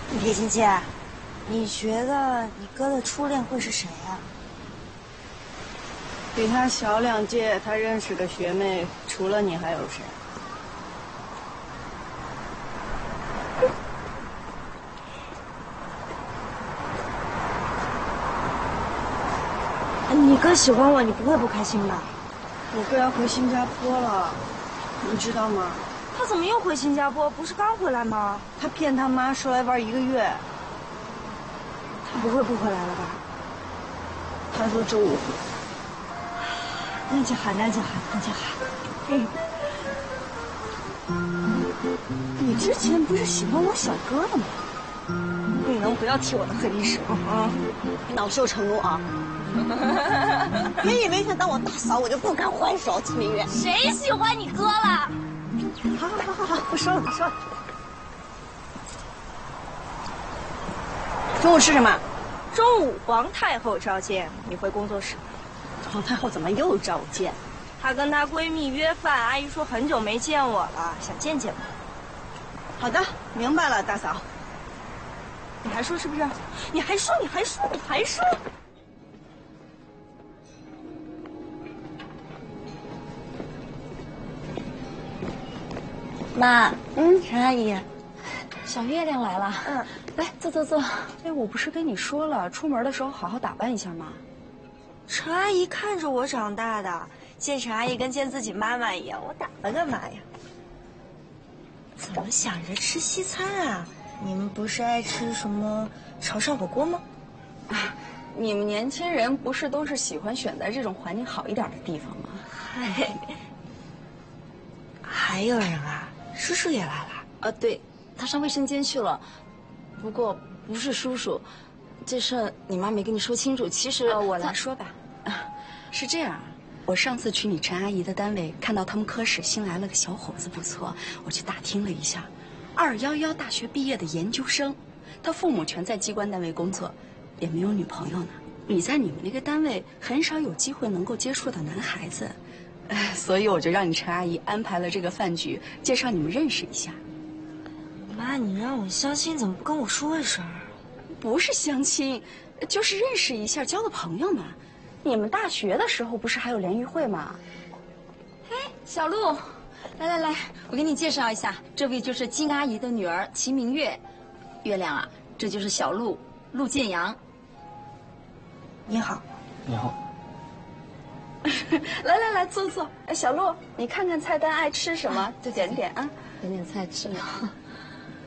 李金姐，你觉得你哥的初恋会是谁啊？ 比他小2届，他认识的学妹，除了你还有谁？ 你哥喜欢我，你不会不开心吧？ 我哥要回新加坡了，你知道吗？ 他怎么又回新加坡？不是刚回来吗？ 他骗他妈说来玩1个月。 他不会不回来了吧？ 他说周5回。 那就好，那就好，那就好。你之前不是喜欢我小哥的吗？你能不要提我的黑历史吗？ 恼羞成怒啊！别以为想当我大嫂，我就不敢还手。秦明月， 谁喜欢你哥了？ 好，不说了，不说了。中午吃什么？ 中午皇太后召见，你回工作室。 皇太后怎么又召见？ 她跟她闺蜜约饭，阿姨说很久没见我了，想见见我。 好的，明白了，大嫂。 你还说是不是？你还说。 妈， 陈阿姨， 小月亮来了。来坐。 哎，我不是跟你说了，出门的时候好好打扮一下吗？ 陈阿姨看着我长大的，见陈阿姨跟见自己妈妈一样，我打扮干嘛呀？怎么想着吃西餐啊？你们不是爱吃什么潮汕火锅吗？ 你们年轻人不是都是喜欢选在这种环境好一点的地方吗？ 嗨，还有人啊？叔叔也来了。 对，他上卫生间去了，不过不是叔叔，这事儿你妈没跟你说清楚。其实我来说吧。是这样，我上次去你陈阿姨的单位，看到他们科室新来了个小伙子，不错，我去打听了一下，211大学毕业的研究生，他父母全在机关单位工作，也没有女朋友呢。你在你们那个单位很少有机会能够接触到男孩子，所以我就让你陈阿姨安排了这个饭局，介绍你们认识一下。 妈，你让我相亲，怎么不跟我说一声？ 不是相亲，就是认识一下，交个朋友嘛。你们大学的时候不是还有联谊会吗？ 小陆，来，我给你介绍一下，这位就是金阿姨的女儿秦明月。月亮啊，这就是小陆，陆建阳。 你好。 你好。 来，坐。哎，小陆，你看看菜单，爱吃什么就点点啊。 点菜吃了。